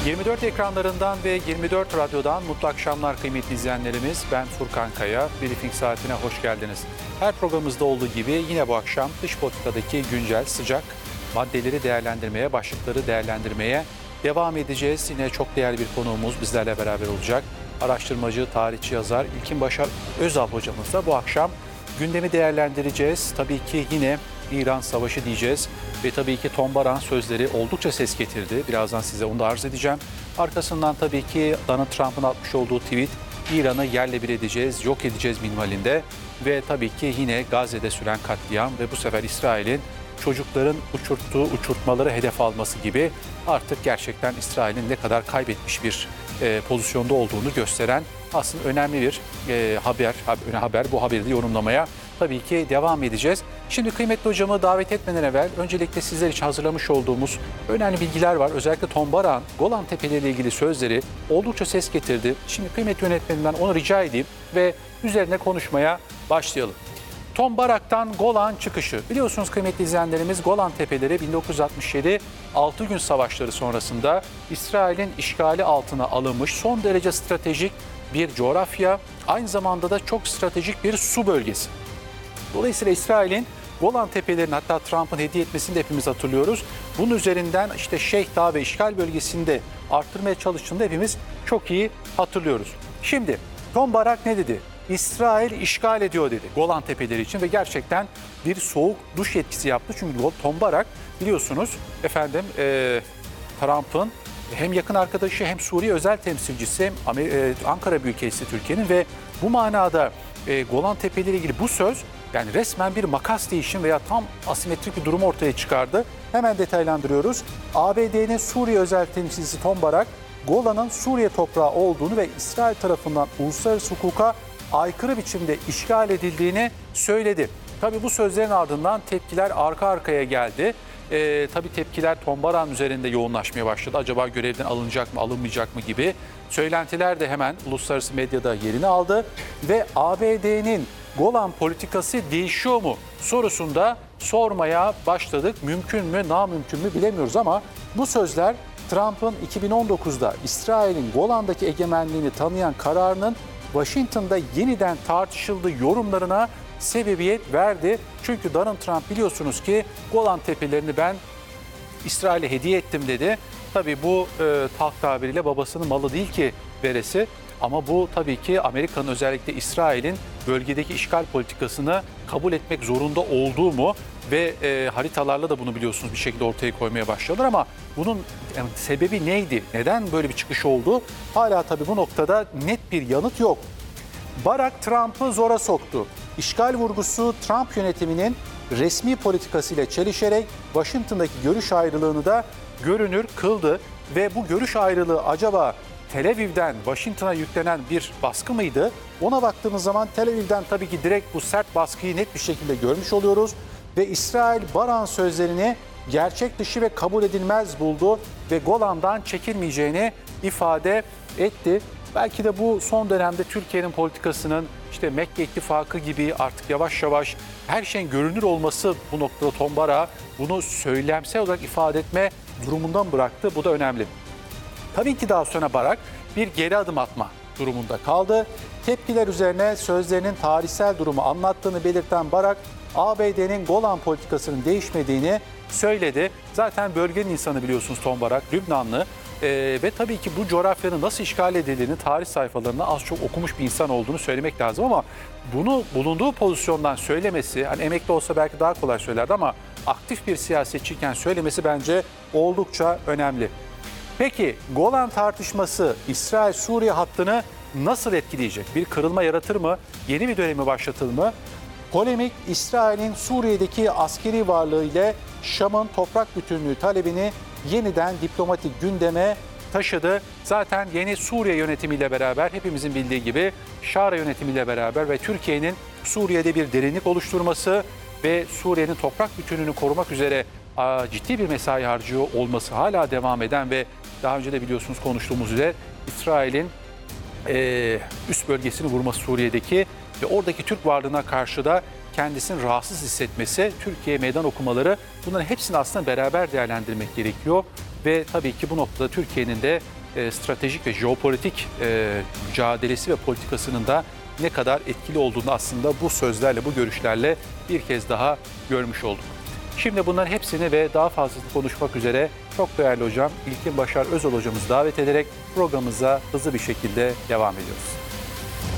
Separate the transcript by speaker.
Speaker 1: 24 ekranlarından ve 24 radyodan mutlu akşamlar kıymetli izleyenlerimiz. Ben Furkan Kaya. Briefing saatine hoş geldiniz. Her programımızda olduğu gibi yine bu akşam dış politikadaki güncel, sıcak maddeleri değerlendirmeye, başlıkları değerlendirmeye devam edeceğiz. Yine çok değerli bir konuğumuz bizlerle beraber olacak. Araştırmacı, tarihçi, yazar İlkin Başar Özal hocamızla bu akşam gündemi değerlendireceğiz. Tabii ki yine İran Savaşı diyeceğiz ve tabii ki Tom Barak'ın sözleri oldukça ses getirdi. Birazdan size onu da arz edeceğim. Arkasından tabii ki Donald Trump'ın atmış olduğu tweet, İran'ı yerle bir edeceğiz, yok edeceğiz minvalinde ve tabii ki yine Gazze'de süren katliam ve bu sefer İsrail'in çocukların uçurttuğu uçurtmaları hedef alması gibi artık gerçekten İsrail'in ne kadar kaybetmiş bir pozisyonda olduğunu gösteren aslında önemli bir haber. Bu haberi de yorumlamaya tabii ki devam edeceğiz. Şimdi kıymetli hocamı davet etmeden evvel öncelikle sizler için hazırlamış olduğumuz önemli bilgiler var. Özellikle Tom Barak'ın Golan Tepeleri ile ilgili sözleri oldukça ses getirdi. Şimdi kıymetli yönetmenimden onu rica edeyim ve üzerine konuşmaya başlayalım. Tom Barak'tan Golan çıkışı. Biliyorsunuz kıymetli izleyenlerimiz, Golan Tepeleri 1967 6 gün savaşları sonrasında İsrail'in işgali altına alınmış son derece stratejik bir coğrafya, aynı zamanda da çok stratejik bir su bölgesi. Dolayısıyla İsrail'in Golan Tepelerini hatta Trump'ın hediye etmesini de hepimiz hatırlıyoruz. Bunun üzerinden işte Şeyh Dağı ve işgal bölgesinde arttırmaya çalıştığını da hepimiz çok iyi hatırlıyoruz. Şimdi Tom Barak ne dedi? İsrail işgal ediyor dedi Golan Tepeleri için ve gerçekten bir soğuk duş etkisi yaptı. Çünkü Tom Barak biliyorsunuz Trump'ın hem yakın arkadaşı hem Suriye özel temsilcisi hem Ankara Büyükelçisi Türkiye'nin ve bu manada Golan Tepeleri ile ilgili bu söz yani resmen bir makas değişim veya tam asimetrik bir durum ortaya çıkardı. Hemen detaylandırıyoruz. ABD'nin Suriye özel temsilcisi Tom Barak, Golan'ın Suriye toprağı olduğunu ve İsrail tarafından uluslararası hukuka aykırı biçimde işgal edildiğini söyledi. Tabii bu sözlerin ardından tepkiler arka arkaya geldi. Tabii tepkiler Tom Barak'ın üzerinde yoğunlaşmaya başladı. Acaba görevden alınacak mı, alınmayacak mı gibi söylentiler de hemen uluslararası medyada yerini aldı. Ve ABD'nin Golan politikası değişiyor mu sorusunda sormaya başladık. Mümkün mü, namümkün mü bilemiyoruz ama bu sözler Trump'ın 2019'da İsrail'in Golan'daki egemenliğini tanıyan kararının Washington'da yeniden tartışıldığı yorumlarına sebebiyet verdi. Çünkü Donald Trump biliyorsunuz ki Golan Tepelerini ben İsrail'e hediye ettim dedi. Tabii bu halk tabiriyle babasının malı değil ki veresi. Ama bu tabii ki Amerika'nın özellikle İsrail'in bölgedeki işgal politikasını kabul etmek zorunda olduğu mu ve haritalarla da bunu biliyorsunuz bir şekilde ortaya koymaya başladılar ama bunun sebebi neydi? Neden böyle bir çıkış oldu? Hala tabii bu noktada net bir yanıt yok. Barak Trump'ı zora soktu. İşgal vurgusu Trump yönetiminin resmi politikasıyla çelişerek Washington'daki görüş ayrılığını da görünür kıldı ve bu görüş ayrılığı acaba Tel Aviv'den Washington'a yüklenen bir baskı mıydı? Ona baktığımız zaman Tel Aviv'den tabii ki direkt bu sert baskıyı net bir şekilde görmüş oluyoruz. Ve İsrail Barak'ın sözlerini gerçek dışı ve kabul edilmez buldu ve Golan'dan çekilmeyeceğini ifade etti. Belki de bu son dönemde Türkiye'nin politikasının işte Mekke İttifakı gibi artık yavaş yavaş her şeyin görünür olması bu noktada Tom Barak'ı bunu söylemsel olarak ifade etme durumundan bıraktı. Bu da önemli. Tabii ki daha sonra Barak bir geri adım atma durumunda kaldı. Tepkiler üzerine sözlerinin tarihsel durumu anlattığını belirten Barak, ABD'nin Golan politikasının değişmediğini söyledi. Zaten bölgenin insanı biliyorsunuz Tom Barak, Lübnanlı ve tabii ki bu coğrafyanın nasıl işgal edildiğini tarih sayfalarında az çok okumuş bir insan olduğunu söylemek lazım ama bunu bulunduğu pozisyondan söylemesi, hani emekli olsa belki daha kolay söylerdi ama aktif bir siyasetçiyken söylemesi bence oldukça önemli. Peki Golan tartışması İsrail-Suriye hattını nasıl etkileyecek? Bir kırılma yaratır mı? Yeni bir dönemi başlatır mı? Polemik İsrail'in Suriye'deki askeri varlığı ile Şam'ın toprak bütünlüğü talebini yeniden diplomatik gündeme taşıdı. Zaten yeni Suriye yönetimiyle beraber hepimizin bildiği gibi Şara yönetimiyle beraber ve Türkiye'nin Suriye'de bir derinlik oluşturması ve Suriye'nin toprak bütünlüğünü korumak üzere ciddi bir mesai harcıyor olması hala devam eden ve daha önce de biliyorsunuz konuştuğumuz üzere İsrail'in üst bölgesini vurması Suriye'deki ve oradaki Türk varlığına karşı da kendisini rahatsız hissetmesi, Türkiye'ye meydan okumaları bunların hepsini aslında beraber değerlendirmek gerekiyor. ve tabii ki bu noktada Türkiye'nin de stratejik ve jeopolitik mücadelesi ve politikasının da ne kadar etkili olduğunu aslında bu sözlerle, bu görüşlerle bir kez daha görmüş olduk. Şimdi bunların hepsini ve daha fazlasını konuşmak üzere çok değerli hocam İlkin Başar Özal hocamızı davet ederek programımıza hızlı bir şekilde devam ediyoruz.